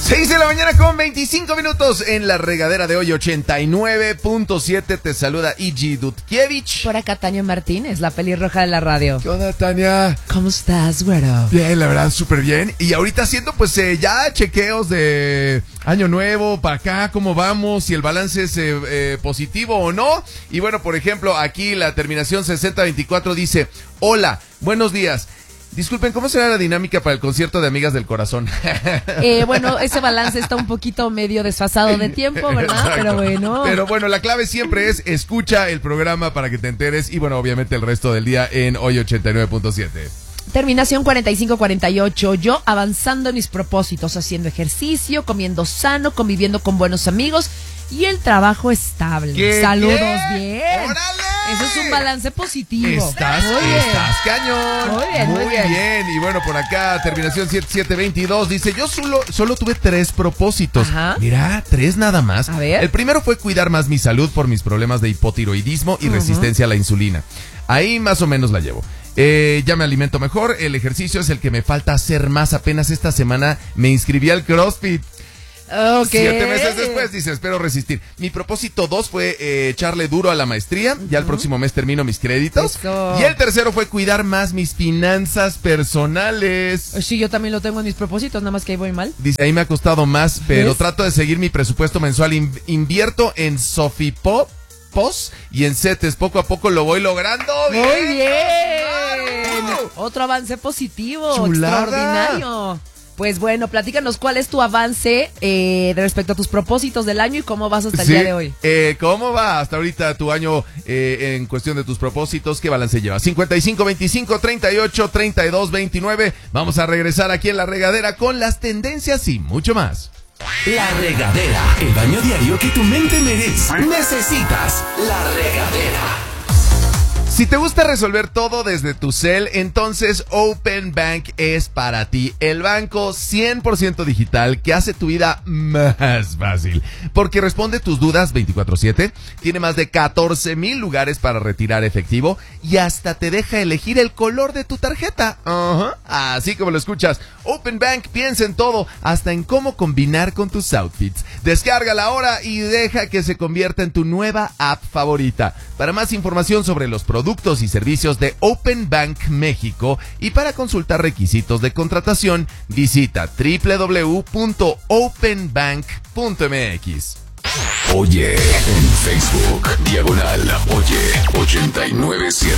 6 de la mañana con 25 minutos en la regadera de hoy, 89.7. Te saluda Igi Dudkiewicz. Por acá Tania Martínez, la pelirroja de la radio. ¿Qué onda, Tania? ¿Cómo estás, güero? Bien, la verdad, súper bien. Y ahorita haciendo pues ya chequeos de año nuevo, para acá, cómo vamos, si el balance es positivo o no. Y bueno, por ejemplo, aquí la terminación 6024 dice: hola, buenos días. Disculpen, ¿cómo será la dinámica para el concierto de Amigas del Corazón? Bueno, ese balance está un poquito medio desfasado de tiempo, ¿verdad? Exacto. Pero bueno, la clave siempre es escucha el programa para que te enteres. Y bueno, obviamente el resto del día en hoy 89.7. Terminación 4548. Yo avanzando en mis propósitos, haciendo ejercicio, comiendo sano, conviviendo con buenos amigos y el trabajo estable. ¡Qué Saludos, bien! ¡Órale! Eso es un balance positivo. Estás cañón. Muy bien. Y bueno, por acá, terminación 7722 dice: yo solo tuve 3 propósitos. Ajá. Mira, 3 nada más. A ver. El primero fue cuidar más mi salud por mis problemas de hipotiroidismo y resistencia a la insulina. Ahí más o menos la llevo. Ya me alimento mejor. El ejercicio es el que me falta hacer más. Apenas esta semana me inscribí al CrossFit. Okay. 7 meses después, dice, espero resistir. Mi propósito 2 fue echarle duro a la maestría. Ya el próximo mes termino mis créditos. Eso. Y el tercero fue cuidar más mis finanzas personales. Sí, yo también lo tengo en mis propósitos, nada más que ahí voy mal. Dice, ahí me ha costado más, pero ¿ves? trato de seguir mi presupuesto mensual. Invierto en Sofipop y en CETES. Poco a poco lo voy logrando. Muy bien. ¡Claro! Otro avance positivo. Chulada. Extraordinario. Pues bueno, platícanos cuál es tu avance respecto a tus propósitos del año y cómo vas hasta el día de hoy. ¿Cómo va hasta ahorita tu año en cuestión de tus propósitos? ¿Qué balance lleva? 55, 25, 38, 32, 29. Vamos a regresar aquí en La Regadera con las tendencias y mucho más. La Regadera, el baño diario que tu mente merece. Necesitas La Regadera. Si te gusta resolver todo desde tu cel, entonces Open Bank es para ti. El banco 100% digital que hace tu vida más fácil. Porque responde tus dudas 24/7, tiene más de 14,000 lugares para retirar efectivo y hasta te deja elegir el color de tu tarjeta. Así como lo escuchas, Open Bank piensa en todo, hasta en cómo combinar con tus outfits. Descárgala ahora y deja que se convierta en tu nueva app favorita. Para más información sobre los productos y servicios de Open Bank México y para consultar requisitos de contratación, visita www.openbank.mx. Oye, en Facebook, /Oye 897.